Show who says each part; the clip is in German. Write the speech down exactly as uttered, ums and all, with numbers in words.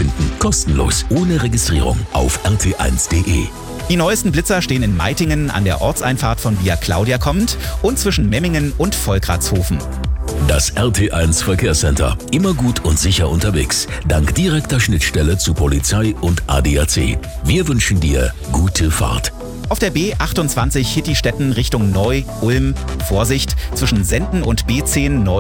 Speaker 1: finden. Kostenlos, ohne Registrierung auf r t eins punkt d e.
Speaker 2: Die neuesten Blitzer stehen in Meitingen an der Ortseinfahrt von Via Claudia kommend und zwischen Memmingen und Volkratshofen.
Speaker 1: Das R T eins Verkehrscenter. Immer gut und sicher unterwegs. Dank direkter Schnittstelle zu Polizei und A D A C. Wir wünschen dir gute Fahrt.
Speaker 2: Auf der B achtundzwanzig Hittitetten Richtung Neu, Ulm, Vorsicht, zwischen Senden und B zehn Neu